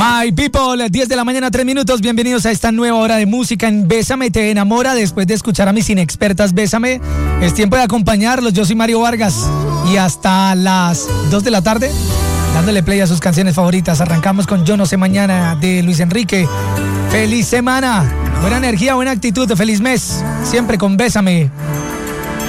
My people, 10 de la mañana, 3 minutos. Bienvenidos a esta nueva hora de música en Bésame Te Enamora. Después de escuchar a mis inexpertas Bésame, es tiempo de acompañarlos. Yo soy Mario Vargas y hasta las 2 de la tarde, dándole play a sus canciones favoritas. Arrancamos con Yo No Sé Mañana de Luis Enrique. Feliz semana, buena energía, buena actitud, feliz mes. Siempre con Bésame.